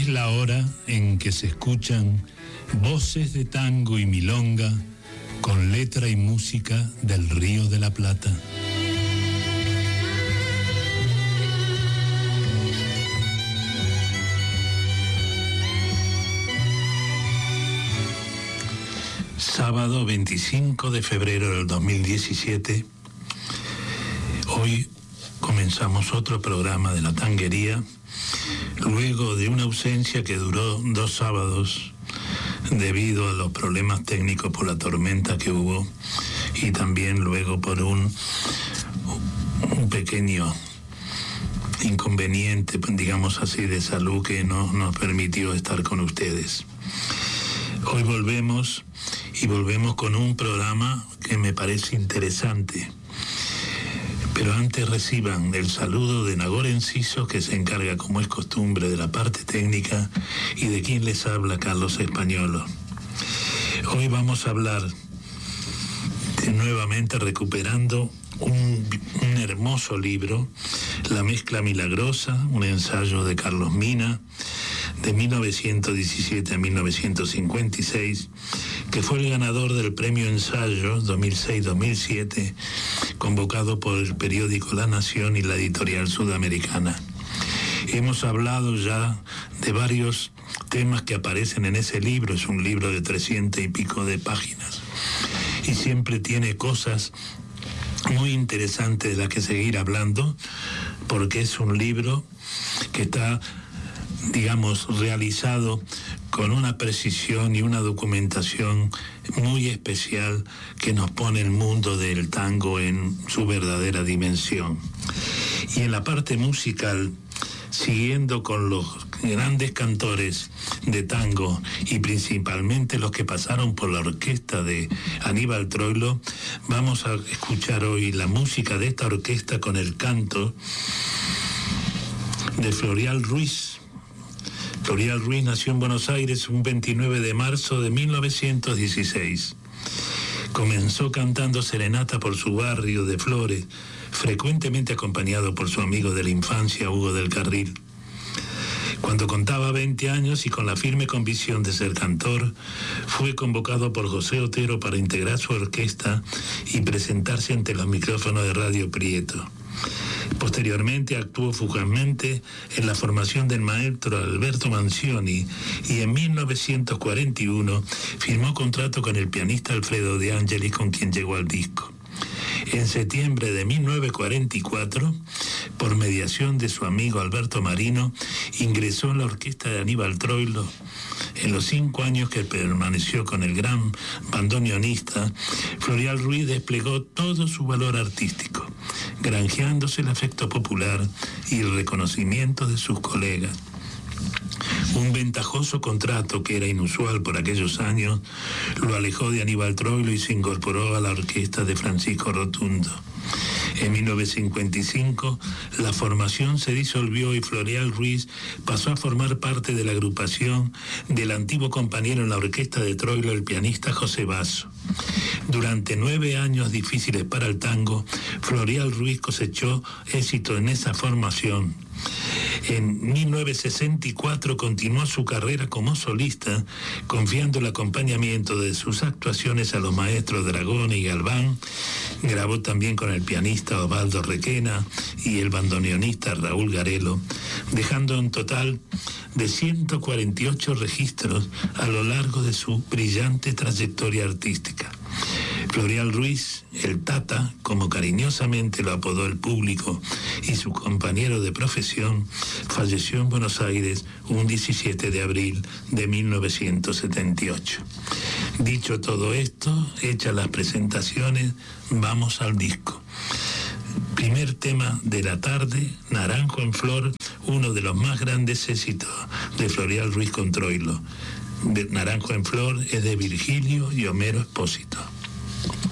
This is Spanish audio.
Es la hora en que se escuchan voces de tango y milonga con letra y música del Río de la Plata. Sábado 25 de febrero del 2017. Hoy comenzamos otro programa de la tanguería, luego de una ausencia que duró 2 sábados debido a los problemas técnicos por la tormenta que hubo y también luego por un pequeño inconveniente, digamos así, de salud que no nos permitió estar con ustedes. Hoy volvemos con un programa que me parece interesante. Pero antes reciban el saludo de Nagor Enciso, que se encarga, como es costumbre, de la parte técnica, y de quien les habla, Carlos Españolo. Hoy vamos a hablar nuevamente recuperando un hermoso libro, La Mezcla Milagrosa, un ensayo de Carlos Mina, de 1917 a 1956, que fue el ganador del Premio Ensayo 2006-2007, convocado por el periódico La Nación y la editorial sudamericana. Hemos hablado ya de varios temas que aparecen en ese libro. Es un libro de 300 y pico de páginas y siempre tiene cosas muy interesantes de las que seguir hablando, porque es un libro que está, digamos, realizado con una precisión y una documentación muy especial que nos pone el mundo del tango en su verdadera dimensión. Y en la parte musical, siguiendo con los grandes cantores de tango y principalmente los que pasaron por la orquesta de Aníbal Troilo, vamos a escuchar hoy la música de esta orquesta con el canto de Florial Ruiz. Florial Ruiz nació en Buenos Aires un 29 de marzo de 1916. Comenzó cantando serenata por su barrio de Flores, frecuentemente acompañado por su amigo de la infancia, Hugo del Carril. Cuando contaba 20 años y con la firme convicción de ser cantor, fue convocado por José Otero para integrar su orquesta y presentarse ante los micrófonos de Radio Prieto. Posteriormente actuó fugazmente en la formación del maestro Alberto Manzioni y en 1941 firmó contrato con el pianista Alfredo De Angelis, con quien llegó al disco. En septiembre de 1944, por mediación de su amigo Alberto Marino, ingresó en la orquesta de Aníbal Troilo. En los 5 años que permaneció con el gran bandoneonista, Florial Ruiz desplegó todo su valor artístico, granjeándose el afecto popular y el reconocimiento de sus colegas. Un ventajoso contrato, que era inusual por aquellos años, lo alejó de Aníbal Troilo y se incorporó a la orquesta de Francisco Rotundo. En 1955, la formación se disolvió y Florial Ruiz pasó a formar parte de la agrupación del antiguo compañero en la orquesta de Troilo, el pianista José Basso. Durante 9 años difíciles para el tango, Florial Ruiz cosechó éxito en esa formación. En 1964 continuó su carrera como solista, confiando el acompañamiento de sus actuaciones a los maestros Dragón y Galván. Grabó también con el pianista Osvaldo Requena y el bandoneonista Raúl Garelo, dejando un total de 148 registros a lo largo de su brillante trayectoria artística. Florial Ruiz, el Tata, como cariñosamente lo apodó el público y su compañero de profesión, falleció en Buenos Aires un 17 de abril de 1978. Dicho todo esto, hechas las presentaciones, vamos al disco. Primer tema de la tarde, Naranjo en Flor, uno de los más grandes éxitos de Florial Ruiz con Troilo. Naranjo en Flor es de Virgilio y Homero Expósito.